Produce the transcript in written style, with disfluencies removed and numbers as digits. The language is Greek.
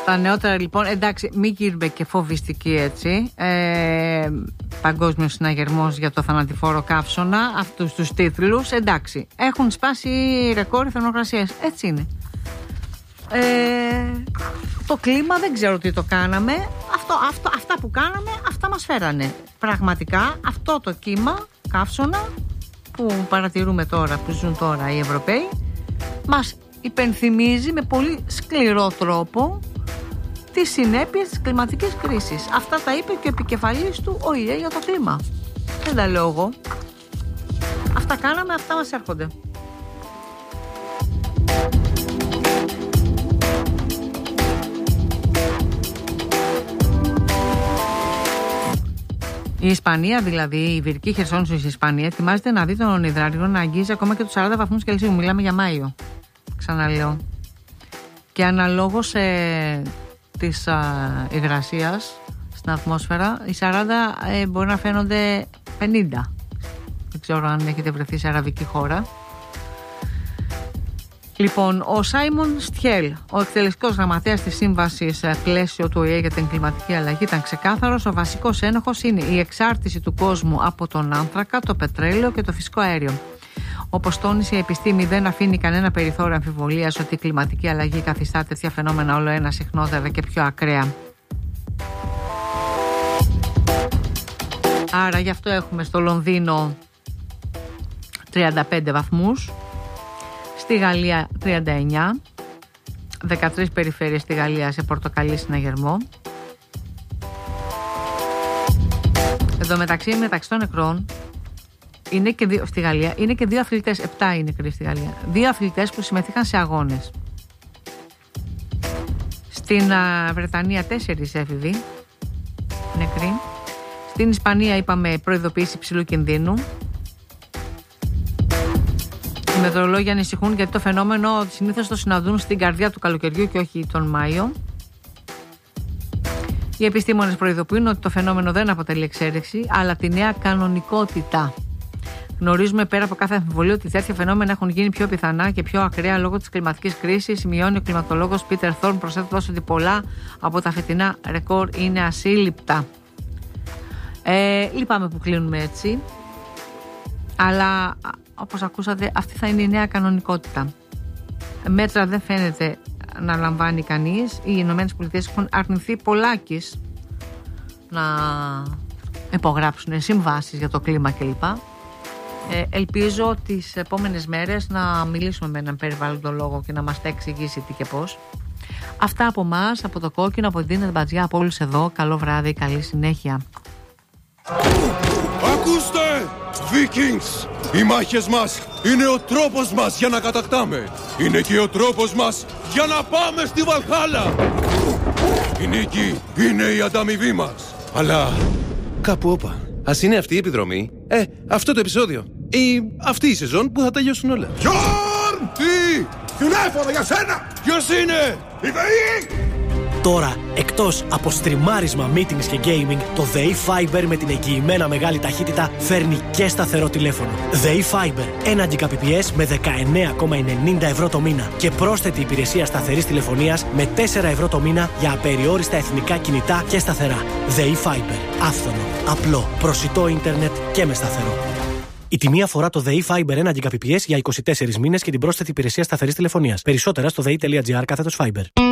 Τα νεότερα λοιπόν, εντάξει, μην γίνουμε και φοβιστικοί έτσι. Παγκόσμιος συναγερμός για το θανατηφόρο καύσωνα, αυτούς τους τίτλους, εντάξει, έχουν σπάσει ρεκόρ θερμοκρασίας, έτσι είναι. Το κλίμα δεν ξέρω τι το κάναμε. Αυτά που κάναμε, αυτά μας φέρανε. Πραγματικά αυτό το κύμα καύσωνα που παρατηρούμε τώρα, που ζουν τώρα οι Ευρωπαίοι, μας υπενθυμίζει με πολύ σκληρό τρόπο τις συνέπειες της κλιματικής κρίσης. Αυτά τα είπε και ο επικεφαλής του ΟΗΕ για το κλίμα. Δεν τα λέω εγώ. Αυτά κάναμε, αυτά μας έρχονται. Η Ισπανία, δηλαδή η Ιβηρική Χερσόνησο της Ισπανία, ετοιμάζεται να δει τον υδράργυρο να αγγίζει ακόμα και τους 40 βαθμούς Κελσίου. Μιλάμε για Μάιο. Ξαναλέω. Και αναλόγως της υγρασίας στην ατμόσφαιρα, οι 40 μπορεί να φαίνονται 50. Δεν ξέρω αν έχετε βρεθεί σε αραβική χώρα. Λοιπόν, ο Σάιμον Στιέλ, ο εκτελεστικός γραμματέας της σύμβασης πλαίσιο του ΟΗΕ για την κλιματική αλλαγή, ήταν ξεκάθαρος. Ο βασικός ένοχος είναι η εξάρτηση του κόσμου από τον άνθρακα, το πετρέλαιο και το φυσικό αέριο. Όπως τόνισε, η επιστήμη δεν αφήνει κανένα περιθώριο αμφιβολίας ότι η κλιματική αλλαγή καθιστά τέτοια φαινόμενα όλο ένα συχνότερα και πιο ακραία. Άρα γι' αυτό έχουμε στο Λονδίνο 35 βαθμούς, στη Γαλλία 39, 13 περιφέρειες στη Γαλλία σε πορτοκαλί συναγερμό. Εδώ μεταξύ των νεκρών είναι και στη Γαλλία είναι και 2 αθλητές, 7 είναι νεκροί στη Γαλλία. 2 αθλητές που συμμετείχαν σε αγώνες. Στην Βρετανία 4 έφηβοι νεκροί. Στην Ισπανία είπαμε προειδοποίηση υψηλού κινδύνου. Οι μετεωρολόγοι ανησυχούν γιατί το φαινόμενο συνήθως το συναντούν στην καρδιά του καλοκαιριού και όχι τον Μάιο. Οι επιστήμονες προειδοποιούν ότι το φαινόμενο δεν αποτελεί εξαίρεση, αλλά τη νέα κανονικότητα. Γνωρίζουμε πέρα από κάθε αμφιβολία ότι τέτοια φαινόμενα έχουν γίνει πιο πιθανά και πιο ακραία λόγω της κλιματικής κρίσης, σημειώνει ο κλιματολόγος Πίτερ Θόρν, προσθέτοντας ότι πολλά από τα φετινά ρεκόρ είναι ασύλληπτα. Λυπάμαι που κλείνουμε έτσι, αλλά όπως ακούσατε, αυτή θα είναι η νέα κανονικότητα. Μέτρα δεν φαίνεται να λαμβάνει κανείς. Οι Ηνωμένες Πολιτείες έχουν αρνηθεί πολλάκις να υπογράψουν συμβάσεις για το κλίμα κλπ. Ελπίζω τις επόμενες μέρες να μιλήσουμε με έναν περιβαλλοντολόγο και να μας τα εξηγήσει τι και πώς. Αυτά από εμάς, από το Κόκκινο, από την Τίνα Μπατζιά, από όλους εδώ. Καλό βράδυ, καλή συνέχεια. Ακούστε, Vikings! Οι μάχες μας είναι ο τρόπος μας για να κατακτάμε. Είναι και ο τρόπος μας για να πάμε στη Βαλχάλα. Η νίκη είναι η ανταμοιβή μας. Αλλά κάπου όπα. Ας είναι αυτή η επιδρομή, αυτό το επεισόδιο ή αυτή η σεζόν που θα τελειώσουν όλα. Γιόρν! Τι! Τηλέφωνο για σένα! Ποιος είναι? Η ΔΕΗ! Τώρα, εκτός από στριμάρισμα, meetings και gaming, το ΔΕΗ Fiber με την εγγυημένα μεγάλη ταχύτητα φέρνει και σταθερό τηλέφωνο. ΔΕΗ Fiber, 1 Gbps με 19,90 ευρώ το μήνα και πρόσθετη υπηρεσία σταθερής τηλεφωνίας με 4 ευρώ το μήνα για απεριόριστα εθνικά κινητά και σταθερά. ΔΕΗ Fiber, άφθονο, απλό, προσιτό ίντερνετ και με σταθερό. Η τιμή αφορά το ΔΕΗ Fiber 1 Gbps για 24 μήνες και την πρόσθετη υπηρεσία σταθερής τηλεφωνίας. Περισσότερα στο dei.gr/Fiber.